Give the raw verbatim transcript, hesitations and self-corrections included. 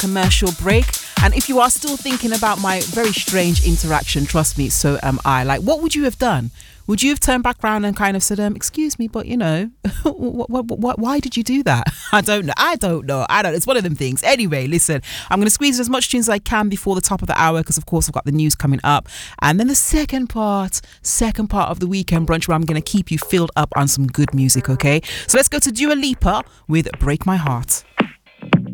commercial break. And if you are still thinking about my very strange interaction, trust me, so am I. Like, what would you have done? Would you have turned back around and kind of said, um, excuse me, but you know, what, what, what, why did you do that? I don't know. I don't know. I don't. It's one of them things. Anyway, listen, I'm going to squeeze as much tunes as I can before the top of the hour because, of course, I've got the news coming up. And then the second part, second part of the weekend brunch where I'm going to keep you filled up on some good music, okay? So let's go to Dua Lipa with Break My Heart.